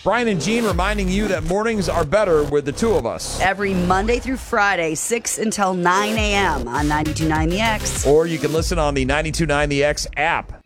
Brian and Gene reminding you that mornings are better with the two of us. Every Monday through Friday, 6 until 9 a.m. on 92.9 The X. Or you can listen on the 92.9 The X app.